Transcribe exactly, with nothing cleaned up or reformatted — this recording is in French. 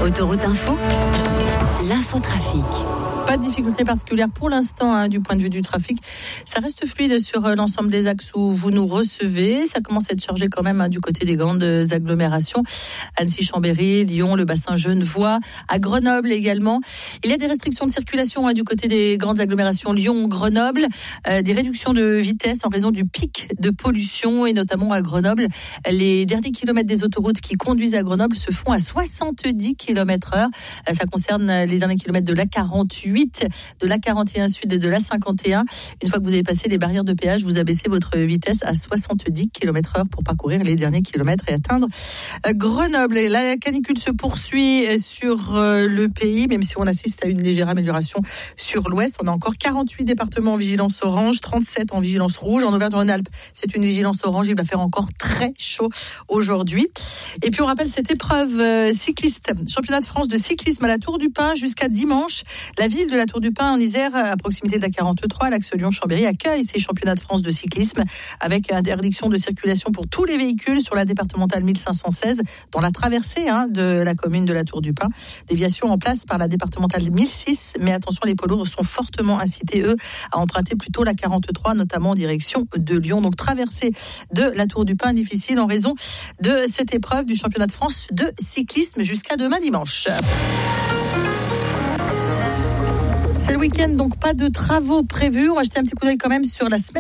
Autoroute Info, l'infotrafic. Pas de difficulté particulière pour l'instant hein, du point de vue du trafic. Ça reste fluide sur euh, l'ensemble des axes où vous nous recevez. Ça commence à être chargé quand même hein, du côté des grandes agglomérations. Annecy-Chambéry, Lyon, le bassin genevois, à Grenoble également. Il y a des restrictions de circulation hein, du côté des grandes agglomérations Lyon-Grenoble. Euh, des réductions de vitesse en raison du pic de pollution et notamment à Grenoble. Les derniers kilomètres des autoroutes qui conduisent à Grenoble se font à soixante-dix kilomètres heure. Euh, ça concerne les derniers kilomètres de l'A quarante-huit, de l'A quarante et un Sud et de l'A cinquante et un. Une fois que vous avez passé les barrières de péage, vous abaissez votre vitesse à soixante-dix kilomètres heure pour parcourir les derniers kilomètres et atteindre Grenoble. Et la canicule se poursuit sur le pays, même si on assiste à une légère amélioration sur l'ouest. On a encore quarante-huit départements en vigilance orange, trente-sept en vigilance rouge. En Auvergne-Rhône-Alpes, c'est une vigilance orange. Il va faire encore très chaud aujourd'hui. Et puis on rappelle cette épreuve cycliste, championnat de France de cyclisme à la Tour du Pin jusqu'à dimanche. La ville de la Tour du Pin en Isère, à proximité de la quarante-trois, l'axe Lyon-Chambéry, accueille ces championnats de France de cyclisme avec interdiction de circulation pour tous les véhicules sur la départementale mille cinq cent seize dans la traversée hein, de la commune de la Tour du Pin. Déviation en place par la départementale mille six, mais attention, les poids lourds sont fortement incités, eux, à emprunter plutôt la quarante-trois, notamment en direction de Lyon. Donc traversée de la Tour du Pin difficile en raison de cette épreuve du championnat de France de cyclisme jusqu'à demain dimanche. C'est le week-end, donc pas de travaux prévus. On va jeter un petit coup d'œil quand même sur la semaine